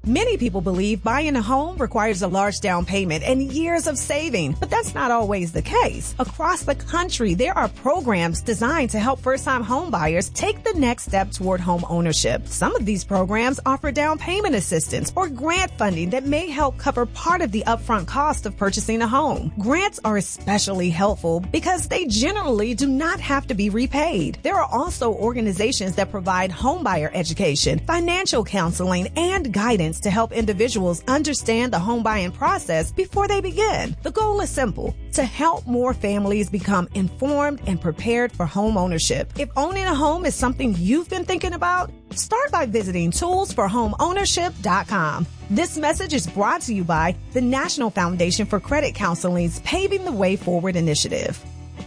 Many people believe buying a home requires a large down payment and years of saving, but that's not always the case. Across the country, there are programs designed to help first-time home buyers take the next step toward home ownership. Some of these programs offer down payment assistance or grant funding that may help cover part of the upfront cost of purchasing a home. Grants are especially helpful because they generally do not have to be repaid. There are also organizations that provide homebuyer education, financial counseling, and guidance to help individuals understand the home buying process before they begin. The goal is simple: to help more families become informed and prepared for home ownership. If owning a home is something you've been thinking about, start by visiting toolsforhomeownership.com. This message is brought to you by the National Foundation for Credit Counseling's Paving the Way Forward initiative.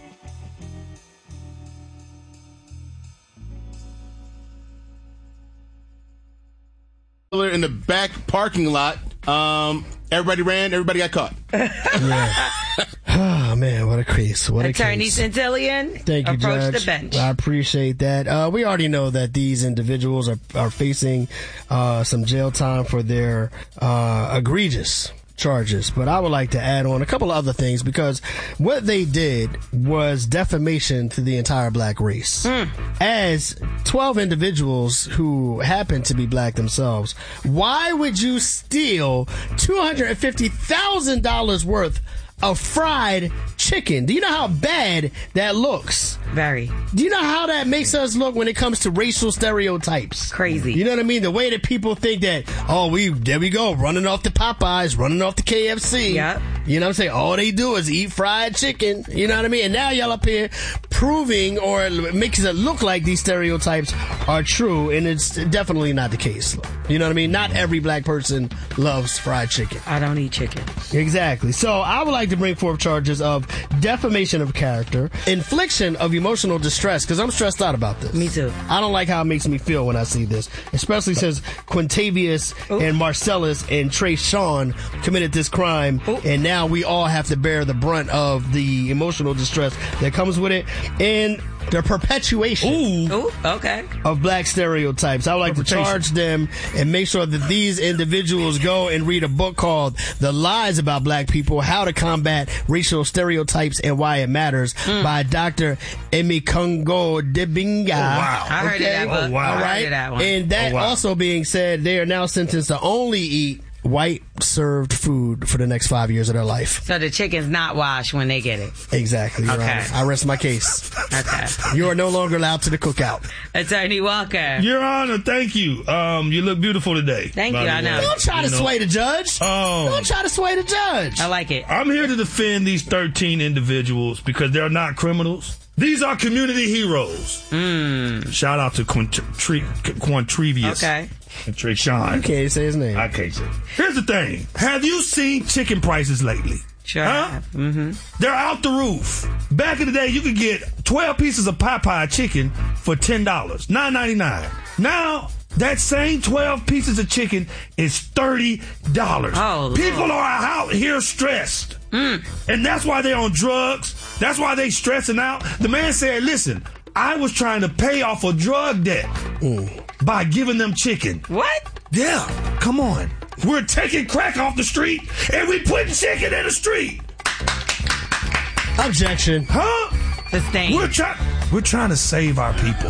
In the back parking lot, everybody ran, everybody got caught. Yeah. Oh, man, what a case. What Attorney a case. Centillion, Thank you, approach Judge. the bench. I appreciate that. We already know that these individuals are facing some jail time for their egregious charges, but I would like to add on a couple of other things, because what they did was defamation to the entire black race. As 12 individuals who happen to be black themselves, why would you steal $250,000 worth of fried chicken? Do you know how bad that looks? Very. Do you know how that makes us look when it comes to racial stereotypes? Crazy. You know what I mean? The way that people think that, there we go, running off the Popeyes, running off the KFC. Yep. You know what I'm saying? All they do is eat fried chicken. You know what I mean? And now y'all up here proving or making it look like these stereotypes are true, and it's definitely not the case. You know what I mean? Not every black person loves fried chicken. I don't eat chicken. Exactly. So I would like to bring forth charges of defamation of character, infliction of emotional distress, because I'm stressed out about this. Me too. I don't like how it makes me feel when I see this, especially since Quintavious and Marcellus and Trey Sean committed this crime, and now we all have to bear the brunt of the emotional distress that comes with it, and the perpetuation of black stereotypes. I would like to charge them and make sure that these individuals go and read a book called The Lies About Black People, How to Combat Racial Stereotypes and Why It Matters by Dr. Emikongo Dibinga. I heard of that book. All right. I heard of that one. And that also being said, they are now sentenced to only eat white served food for the next 5 years of their life. So the chicken's not washed when they get it. Exactly. Your Honor. I rest my case. Okay. You are no longer allowed to the cookout. Attorney Walker. Your Honor, thank you. You look beautiful today. Thank you, I know. Don't try to sway the judge. Don't try to sway the judge. I like it. I'm here to defend these 13 individuals because they're not criminals. These are community heroes. Shout out to Quintavious. Okay. And Trey Sean. You can't say his name. I can't say it. Here's the thing. Have you seen chicken prices lately? Sure. Huh? They're out the roof. Back in the day, you could get 12 pieces of Popeye chicken for $10, $9.99. Now, that same 12 pieces of chicken is $30. Oh, people are out here stressed. And that's why they're on drugs. That's why they stressing out. The man said, listen, I was trying to pay off a drug debt by giving them chicken. What? Yeah, come on. We're taking crack off the street and we putting chicken in the street. Objection. Huh? Sustained. We're trying to save our people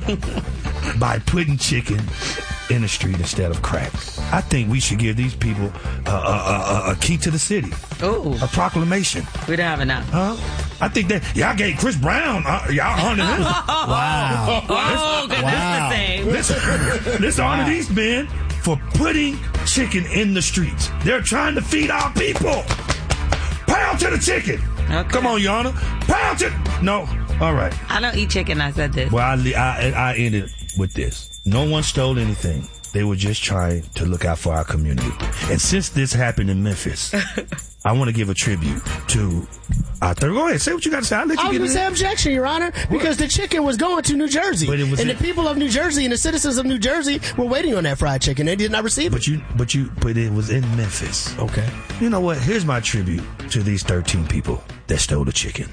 by putting chicken in the street instead of crack. I think we should give these people a key to the city. Ooh. A proclamation. We don't have enough. Huh? I think that y'all gave Chris Brown y'all honor him. Wow. Oh, good. Wow. This the same. Let's honor these men for putting chicken in the streets. They're trying to feed our people. Pound to the chicken. Okay. Come on, Your Honor. Pound to... No. All right. I don't eat chicken. I said this. Well, I ended with this. No one stole anything. They were just trying to look out for our community. And since this happened in Memphis, I want to give a tribute to our third. Go ahead, say what you got to say. I'll let you I was going to say objection, Your Honor, because the chicken was going to New Jersey. And the people of New Jersey and the citizens of New Jersey were waiting on that fried chicken. They did not receive it. But it was in Memphis. Okay. You know what? Here's my tribute to these 13 people that stole the chicken.